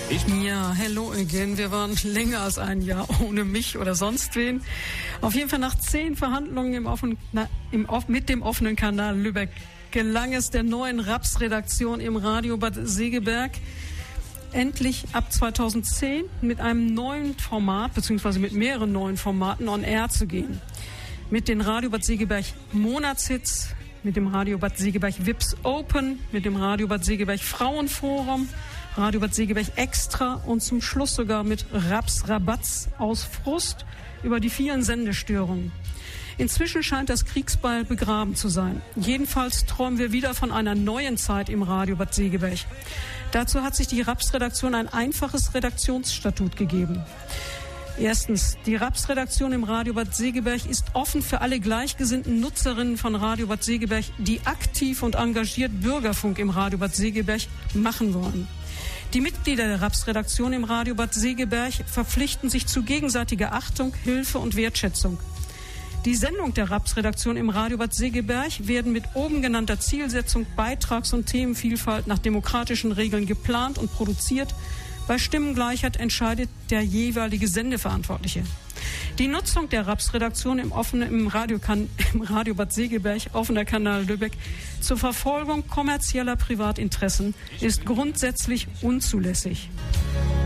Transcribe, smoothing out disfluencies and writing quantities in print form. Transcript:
Ja, hello again. Wir waren länger als ein Jahr ohne mich oder sonst wen. Auf jeden Fall nach 10 Verhandlungen mit dem offenen Kanal Lübeck gelang es der neuen Raps-Redaktion im Radio Bad Segeberg, endlich ab 2010 mit einem neuen Format, beziehungsweise mit mehreren neuen Formaten on air zu gehen. Mit den Radio Bad Segeberg Monatshits, mit dem Radio Bad Segeberg Vips Open, mit dem Radio Bad Segeberg Frauenforum, Radio Bad Segeberg Extra und zum Schluss sogar mit Raps Rabatz aus Frust über die vielen Sendestörungen. Inzwischen scheint das Kriegsbeil begraben zu sein. Jedenfalls träumen wir wieder von einer neuen Zeit im Radio Bad Segeberg. Dazu hat sich die Raps-Redaktion ein einfaches Redaktionsstatut gegeben. Erstens, die Raps-Redaktion im Radio Bad Segeberg ist offen für alle gleichgesinnten Nutzerinnen von Radio Bad Segeberg, die aktiv und engagiert Bürgerfunk im Radio Bad Segeberg machen wollen. Die Mitglieder der Raps-Redaktion im Radio Bad Segeberg verpflichten sich zu gegenseitiger Achtung, Hilfe und Wertschätzung. Die Sendung der Raps-Redaktion im Radio Bad Segeberg werden mit oben genannter Zielsetzung, Beitrags- und Themenvielfalt nach demokratischen Regeln geplant und produziert. Bei Stimmengleichheit entscheidet der jeweilige Sendeverantwortliche. Die Nutzung der Raps-Redaktion im Radio Bad Segeberg, offener Kanal Lübeck, zur Verfolgung kommerzieller Privatinteressen ist grundsätzlich unzulässig.